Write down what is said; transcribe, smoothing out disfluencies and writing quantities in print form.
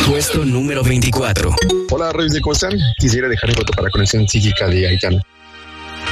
Puesto número 24. Hola, Reyes, ¿cómo están? Quisiera dejar mi voto para Conexión Psíquica de Aitana.